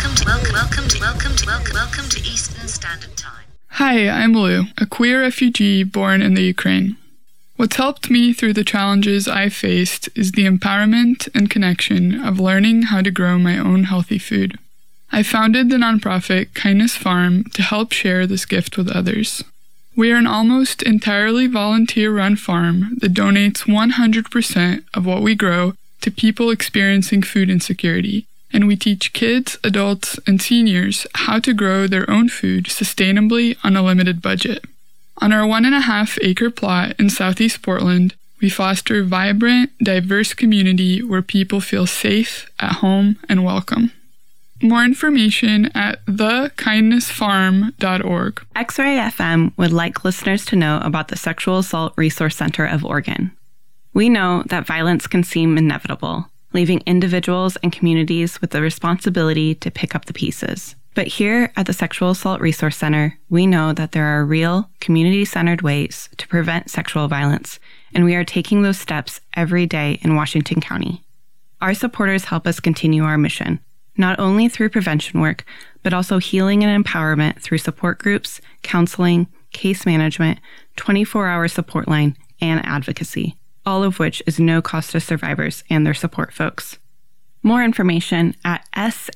Welcome to Eastern Standard Time. Hi, I'm Lou, a queer refugee born in the Ukraine. What's helped me through the challenges I faced is the empowerment and connection of learning how to grow my own healthy food. I founded the nonprofit Kindness Farm to help share this gift with others. We are an almost entirely volunteer-run farm that donates 100% of what we grow to people experiencing food insecurity, and we teach kids, adults, and seniors how to grow their own food sustainably on a limited budget. On our 1.5-acre plot in Southeast Portland, we foster a vibrant, diverse community where people feel safe, at home, and welcome. More information at thekindnessfarm.org. X-Ray FM would like listeners to know about the Sexual Assault Resource Center of Oregon. We know that violence can seem inevitable, leaving individuals and communities with the responsibility to pick up the pieces. But here at the Sexual Assault Resource Center, we know that there are real, community-centered ways to prevent sexual violence, and we are taking those steps every day in Washington County. Our supporters help us continue our mission, not only through prevention work, but also healing and empowerment through support groups, counseling, case management, 24-hour support line, and advocacy, all of which is no cost to survivors and their support folks. More information at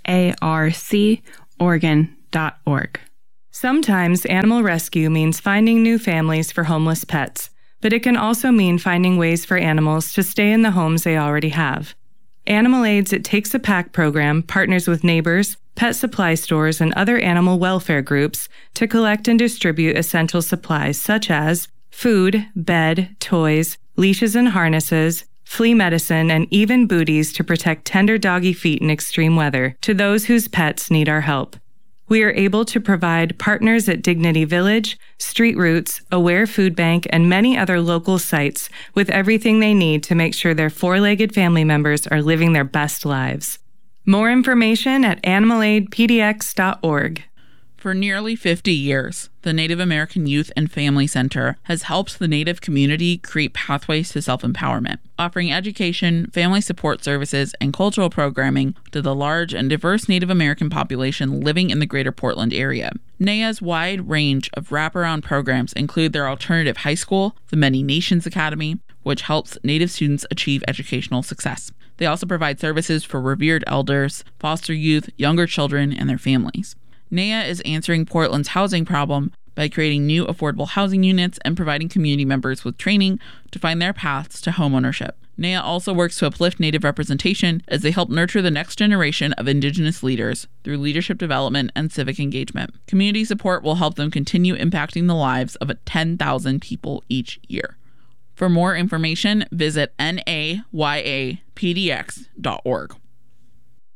sarcoregon.org. Sometimes animal rescue means finding new families for homeless pets, but it can also mean finding ways for animals to stay in the homes they already have. Animal Aid's It Takes a Pack program partners with neighbors, pet supply stores, and other animal welfare groups to collect and distribute essential supplies such as food, bed, toys, leashes and harnesses, flea medicine, and even booties to protect tender doggy feet in extreme weather to those whose pets need our help. We are able to provide partners at Dignity Village, Street Roots, Aware Food Bank, and many other local sites with everything they need to make sure their four-legged family members are living their best lives. More information at animalaidpdx.org. For nearly 50 years, the Native American Youth and Family Center has helped the Native community create pathways to self-empowerment, offering education, family support services, and cultural programming to the large and diverse Native American population living in the greater Portland area. NAYA's wide range of wraparound programs include their alternative high school, the Many Nations Academy, which helps Native students achieve educational success. They also provide services for revered elders, foster youth, younger children, and their families. NAYA is answering Portland's housing problem by creating new affordable housing units and providing community members with training to find their paths to homeownership. NAYA also works to uplift Native representation as they help nurture the next generation of Indigenous leaders through leadership development and civic engagement. Community support will help them continue impacting the lives of 10,000 people each year. For more information, visit nayapdx.org.